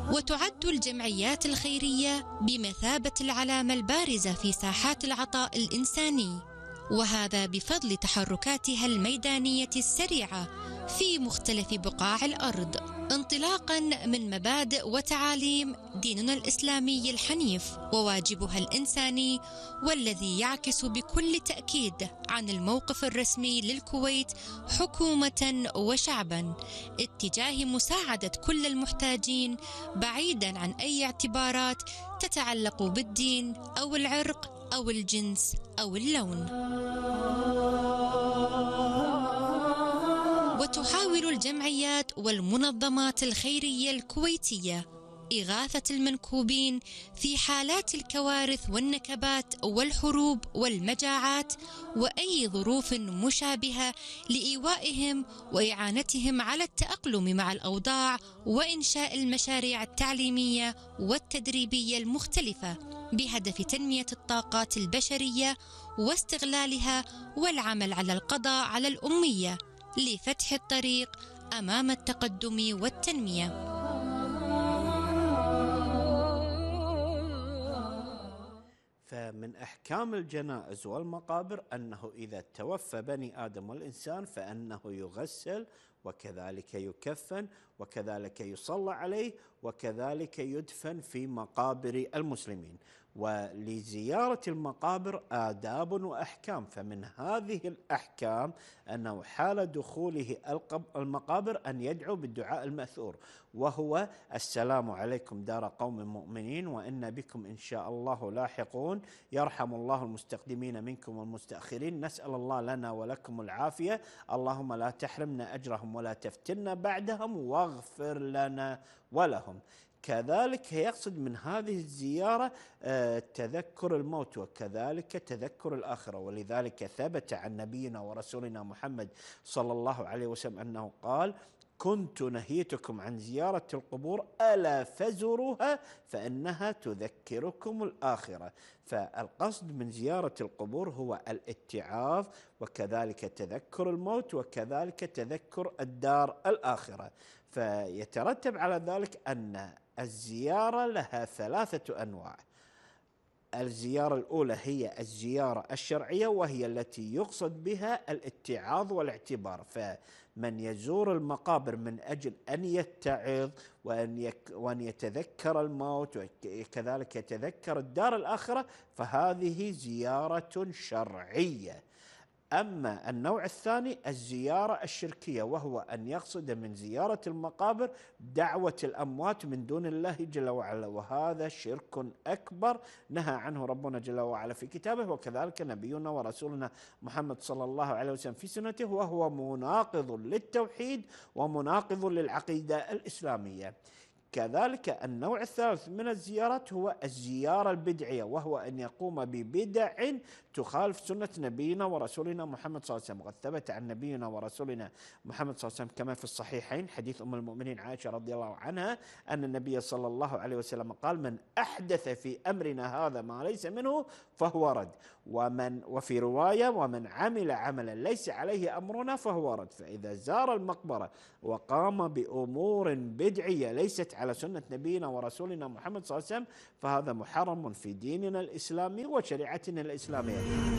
وتعد الجمعيات الخيرية بمثابة العلامة البارزة في ساحات العطاء الإنساني، وهذا بفضل تحركاتها الميدانية السريعة في مختلف بقاع الأرض، انطلاقاً من مبادئ وتعاليم ديننا الإسلامي الحنيف وواجبها الإنساني، والذي يعكس بكل تأكيد عن الموقف الرسمي للكويت حكومة وشعبا اتجاه مساعدة كل المحتاجين، بعيدا عن أي اعتبارات تتعلق بالدين أو العرق أو الجنس أو اللون. وتحاول الجمعيات والمنظمات الخيرية الكويتية إغاثة المنكوبين في حالات الكوارث والنكبات والحروب والمجاعات وأي ظروف مشابهة لإيوائهم وإعانتهم على التأقلم مع الأوضاع، وإنشاء المشاريع التعليمية والتدريبية المختلفة بهدف تنمية الطاقات البشرية واستغلالها، والعمل على القضاء على الأمية لفتح الطريق أمام التقدم والتنمية. فمن أحكام الجنائز والمقابر أنه إذا توفى بني آدم والإنسان فإنه يغسل، وكذلك يكفن، وكذلك يصلى عليه، وكذلك يدفن في مقابر المسلمين. ولزيارة المقابر آداب وأحكام، فمن هذه الأحكام أنه حال دخوله المقابر أن يدعو بالدعاء المأثور، وهو السلام عليكم دار قوم مؤمنين وإن بكم إن شاء الله لاحقون، يرحم الله المستقدمين منكم والمستأخرين، نسأل الله لنا ولكم العافية، اللهم لا تحرمنا أجرهم ولا تفتنا بعدهم واغفر لنا ولهم. كذلك يقصد من هذه الزيارة تذكر الموت وكذلك تذكر الآخرة، ولذلك ثبت عن نبينا ورسولنا محمد صلى الله عليه وسلم أنه قال: كنت نهيتكم عن زيارة القبور ألا فزوروها فإنها تذكركم الآخرة. فالقصد من زيارة القبور هو الاتعاظ وكذلك تذكر الموت وكذلك تذكر الدار الآخرة. فيترتب على ذلك أن الزيارة لها 3 أنواع. الزيارة الأولى هي الزيارة الشرعية، وهي التي يقصد بها الاتعاظ والاعتبار، فمن يزور المقابر من أجل أن يتعظ وأن يتذكر الموت وكذلك يتذكر الدار الآخرة فهذه زيارة شرعية. أما النوع الثاني الزيارة الشركية، وهو أن يقصد من زيارة المقابر دعوة الأموات من دون الله جل وعلا، وهذا شرك أكبر نهى عنه ربنا جل وعلا في كتابه، وكذلك نبينا ورسولنا محمد صلى الله عليه وسلم في سنته، وهو مناقض للتوحيد ومناقض للعقيدة الإسلامية. كذلك النوع الثالث من الزيارات هو الزيارة البدعية، وهو أن يقوم ببدع تخالف سنة نبينا ورسولنا محمد صلى الله عليه وسلم. وقد ثبت عن نبينا ورسولنا محمد صلى الله عليه وسلم كما في الصحيحين حديث أم المؤمنين عائشة رضي الله عنها أن النبي صلى الله عليه وسلم قال: من أحدث في أمرنا هذا ما ليس منه فهو رد، وفي رواية: ومن عمل عملا ليس عليه أمرنا فهو رد. فإذا زار المقبرة وقام بأمور بدعية ليست على سنة نبينا ورسولنا محمد صلى الله عليه وسلم فهذا محرم في ديننا الإسلامي وشريعتنا الإسلامية.